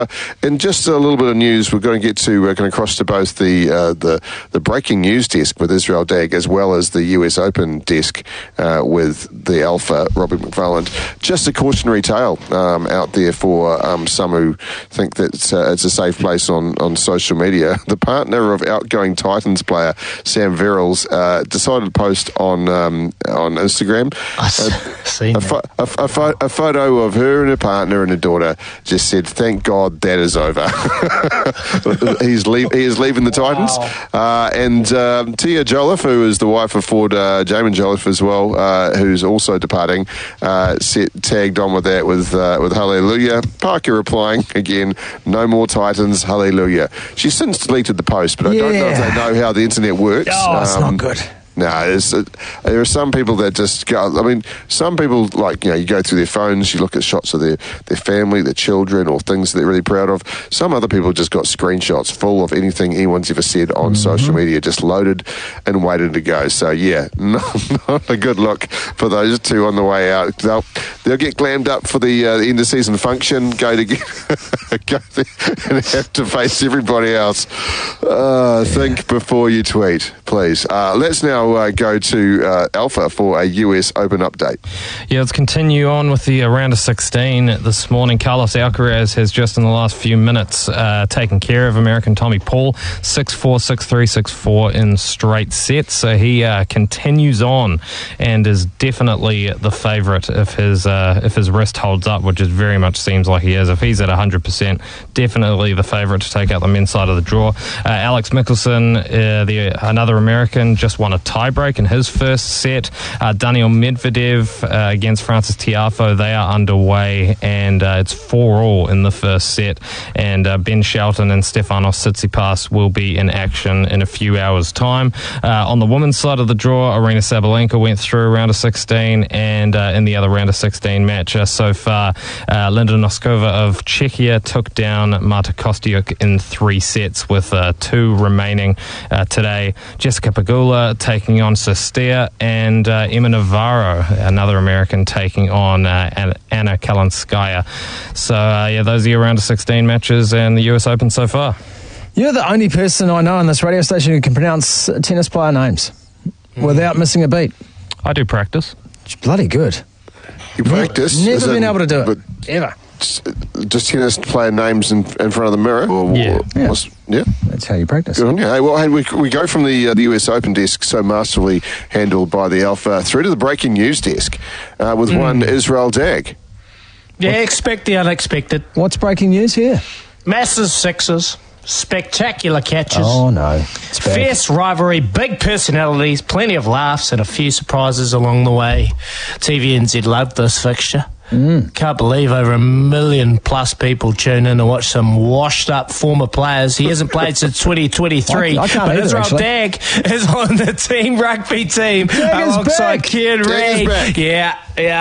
And just a little bit of news, we're going to get to going to cross to both the breaking news desk with Israel Dagg as well as the US Open desk with the Alpha, Robbie McFarland. Just a cautionary tale out there for some who think that it's a safe place on social media. The partner of outgoing Titans player Sam Verrills decided to post on Instagram a photo of her and her partner and her daughter. Just said, "Thank God that is over." He is leaving the Titans. And Tia Jolliffe, who is the wife of Ford Jamin Jolliffe as well, who's also departing, tagged on with that with Hallelujah. Parker replying again, "No more Titans, Hallelujah." She's since deleted the post, but I don't know if they know how the internet works. Oh, it's not good. No, there are some people that just go. I mean, some people, like, you go through their phones, you look at shots of their family, their children, or things that they're really proud of. Some other people just got screenshots full of anything anyone's ever said on social media, just loaded and waited to go. So, yeah, not a good look for those two on the way out. They'll get glammed up for the end of season function, go there and have to face everybody else. Think before you tweet, please. Let's now go to Alpha for a US Open update. Yeah, let's continue on with the round of 16 this morning. Carlos Alcaraz has just in the last few minutes taken care of American Tommy Paul, 6-4, 6-3, 6-4 in straight sets. So he continues on and is definitely the favourite if his wrist holds up, which it very much seems like he is. If he's at 100%, definitely the favourite to take out the men's side of the draw. Alex Mickelson, another American, just won a tiebreak in his first set. Daniil Medvedev against Francis Tiafoe, they are underway, and it's 4-4 in the first set. And Ben Shelton and Stefanos Tsitsipas will be in action in a few hours' time. On the women's side of the draw, Aryna Sabalenka went through round of 16, and in the other round of 16 match so far, Linda Noskova of Czechia took down Marta Kostyuk in 3 sets with 2 remaining today. Jessica Pegula taking on Sestea, and Emma Navarro, another American, taking on Anna Kalinskaya. So, those are your round of 16 matches and the US Open so far. You're the only person I know on this radio station who can pronounce tennis player names without missing a beat. I do practice. It's bloody good. You practice? Never been able to do it, ever. Just tennis player names in front of the mirror? Yeah. That's how you practice. Good on you. Hey, well, we go from the US Open desk, so masterfully handled by the Alpha, through to the breaking news desk with one Israel Dagg. Yeah, expect the unexpected. What's breaking news here? Massive sixes, spectacular catches. Oh, no. Fierce rivalry, big personalities, plenty of laughs, and a few surprises along the way. TVNZ loved this fixture. Can't believe over 1 million plus people tune in to watch some washed up former players. He hasn't played since 2023. I can't but either, Israel actually. Dagg is on the team rugby team alongside Kieran Reid. Dagg is back. Yeah.